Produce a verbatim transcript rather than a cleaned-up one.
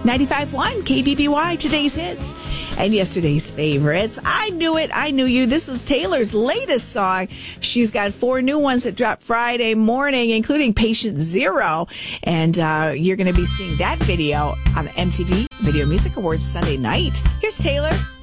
ninety-five point one K B B Y, today's hits and yesterday's favorites. I knew it. I knew you. This is Taylor's latest song. She's got four new ones that drop Friday morning, including Patient Zero. And uh, you're going to be seeing that video on the M T V Video Music Awards Sunday night. Here's Taylor.